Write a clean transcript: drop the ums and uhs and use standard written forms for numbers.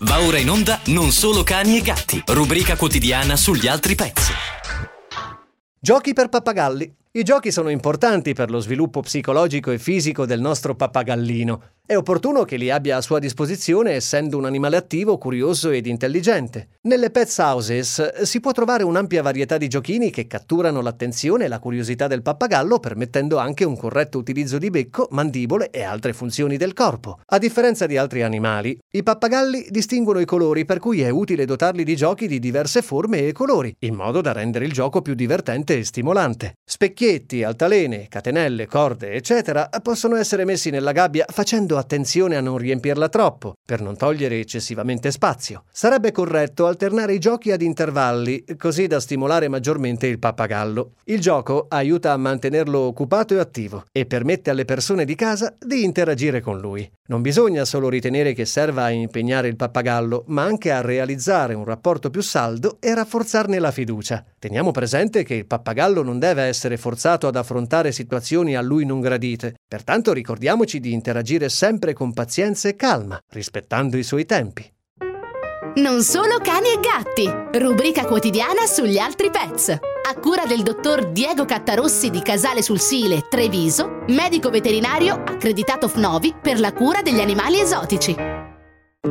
Va ora in onda Non solo cani e gatti, rubrica quotidiana sugli altri pets. Giochi per pappagalli. I giochi sono importanti per lo sviluppo psicologico e fisico del nostro pappagallino. È opportuno che li abbia a sua disposizione, essendo un animale attivo, curioso ed intelligente. Nelle Pets Houses si può trovare un'ampia varietà di giochini che catturano l'attenzione e la curiosità del pappagallo, permettendo anche un corretto utilizzo di becco, mandibole e altre funzioni del corpo. A differenza di altri animali, i pappagalli distinguono i colori, per cui è utile dotarli di giochi di diverse forme e colori, in modo da rendere il gioco più divertente e stimolante. Specchietti, altalene, catenelle, corde, eccetera, possono essere messi nella gabbia facendo attenzione a non riempirla troppo, per non togliere eccessivamente spazio. Sarebbe corretto alternare i giochi ad intervalli, così da stimolare maggiormente il pappagallo. Il gioco aiuta a mantenerlo occupato e attivo e permette alle persone di casa di interagire con lui. Non bisogna solo ritenere che serva a impegnare il pappagallo, ma anche a realizzare un rapporto più saldo e rafforzarne la fiducia. Teniamo presente che il pappagallo non deve essere forzato ad affrontare situazioni a lui non gradite, pertanto ricordiamoci di interagire sempre con pazienza e calma, rispettando i suoi tempi. Non solo cani e gatti, rubrica quotidiana sugli altri pets. A cura del dottor Diego Cattarossi di Casale sul Sile, Treviso, medico veterinario accreditato FNOVI per la cura degli animali esotici.